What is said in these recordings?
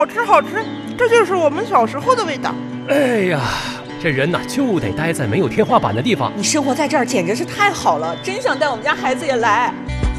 好吃好吃，这就是我们小时候的味道。 哎呀，这人呐就得待在没有天花板的地方。 你生活在这儿简直是太好了，真想带我们家孩子也来。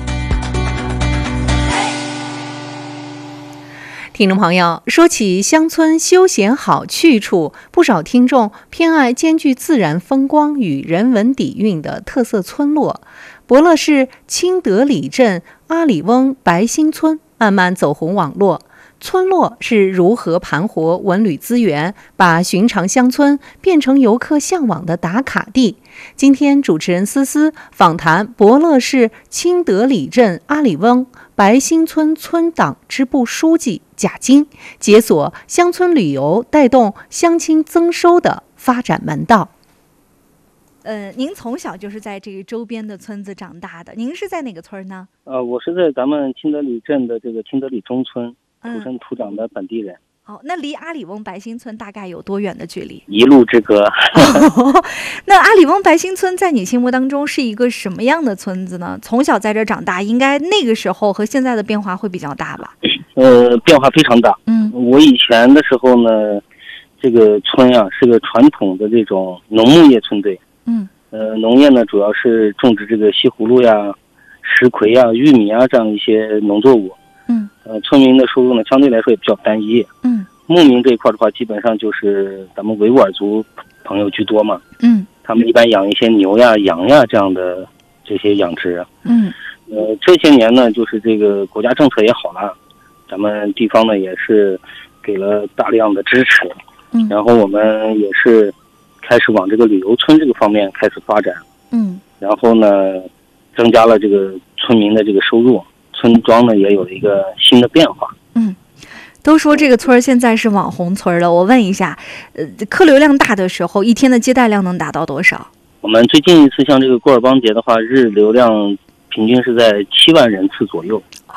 听众朋友，说起乡村休闲好去处，不少听众偏爱兼具自然风光与人文底蕴的特色村落。博乐市清德里镇阿里翁白兴村慢慢走红网络。村落是如何盘活文旅资源，把寻常乡村变成游客向往的打卡地？今天主持人思思访谈博乐市清德里镇阿里翁白兴村村党支部书记贾金，解锁乡村旅游带动乡亲增收的发展门道。 您从小就是在这个周边的村子长大的，您是在哪个村呢？ 我是在咱们清德里镇的这个清德里中村土生土长的本地人。 那离阿里翁白兴村大概有多远的距离？ 一路之隔。 那阿里翁白兴村在你心目当中是一个什么样的村子呢？从小在这长大，应该那个时候和现在的变化会比较大吧？ 变化非常大。我以前的时候呢，这个村呀是个传统的这种农牧业村队。农业呢主要是种植这个西葫芦呀、石葵呀、玉米啊这样一些农作物。村民的收入呢相对来说也比较单一。牧民这一块的话，基本上就是咱们维吾尔族朋友居多嘛。他们一般养一些牛呀、羊呀这样的这些养殖。这些年呢，就是这个国家政策也好了，咱们地方呢也是给了大量的支持。然后我们也是开始往这个旅游村这个方面开始发展。然后呢，增加了这个村民的这个收入，村庄呢也有一个新的变化。 都说这个村现在是网红村了，我问一下，客流量大的时候，一天的接待量能达到多少？ 我们最近一次像这个古尔邦节的话，日流量平均是在7万人次左右。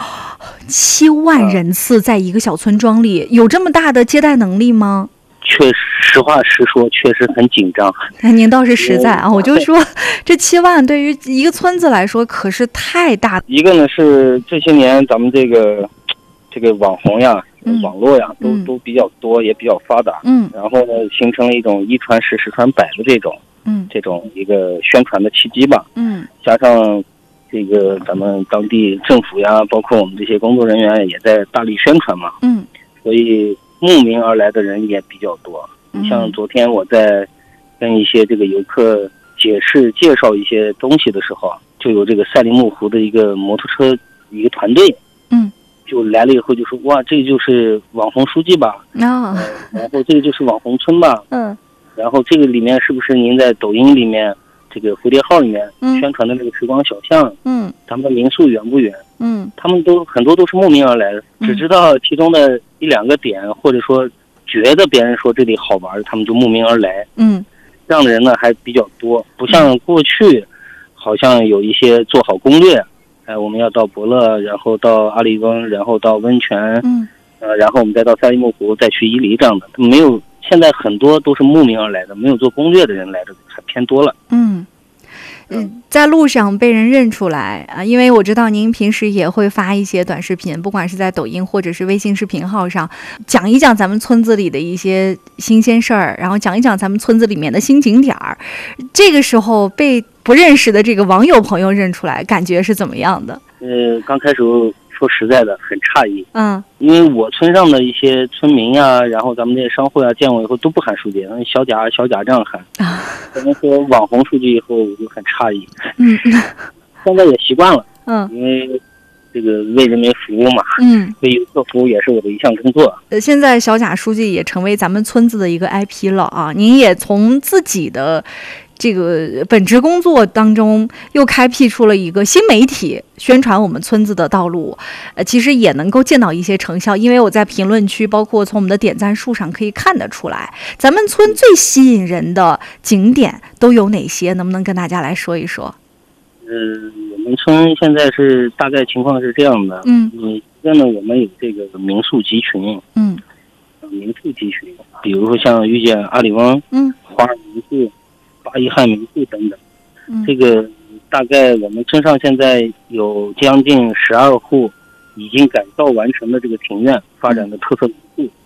7万人次在一个小村庄里，有这么大的接待能力吗？ 实话实说，确实很紧张。 您倒是实在啊！我就说，这7万对于一个村子来说可是太大。 一个呢是这些年咱们这个网红呀、网络呀都比较多，也比较发达。然后呢，形成了一种一传十、十传百的这种一个宣传的契机吧。加上这个咱们当地政府呀，包括我们这些工作人员也在大力宣传嘛。所以慕名而来的人也比较多。像昨天我在跟一些这个游客介绍一些东西的时候，就有这个赛里木湖的一个摩托车一个团队。就来了以后就说，哇，这就是网红书记吧？然后这个就是网红村吧？然后这个里面是不是您在抖音里面这个蝴蝶号里面宣传的这个时光小巷？咱们的民宿远不远？他们很多都是慕名而来的，只知道其中的一两个点，或者说觉得别人说这里好玩，他们就慕名而来。这样的人呢还比较多，不像过去好像有一些做好攻略。我们要到博乐，然后到阿里翁，然后到温泉，然后我们再到赛里木湖，再去伊犁这样的，没有。现在很多都是慕名而来的，没有做攻略的人来的还偏多了。 在路上被人认出来啊，因为我知道您平时也会发一些短视频，不管是在抖音或者是微信视频号上，讲一讲咱们村子里的一些新鲜事儿，然后讲一讲咱们村子里面的新景点儿。这个时候被不认识的这个网友朋友认出来，感觉是怎么样的？ 刚开始说实在的很诧异。因为我村上的一些村民呀，然后咱们这些商户呀，见我以后都不喊书记，小贾这样喊。可能说网红书记以后，我就很诧异。现在也习惯了。因为这个为人民服务嘛。为游客服务也是我的一项工作。 现在小贾书记也成为咱们村子的一个 IP 了啊！您也从自己的这个本职工作当中又开辟出了一个新媒体，宣传我们村子的道路，其实也能够见到一些成效。因为我在评论区，包括从我们的点赞数上可以看得出来，咱们村最吸引人的景点都有哪些？能不能跟大家来说一说？ 我们村现在是大概情况是这样的。现在呢，我们有这个民宿集群。民宿集群，比如说像遇见阿里翁、花儿民宿、巴依汉民宿等等。这个大概我们村上现在有将近12户已经改造完成的这个庭院发展的特色民宿。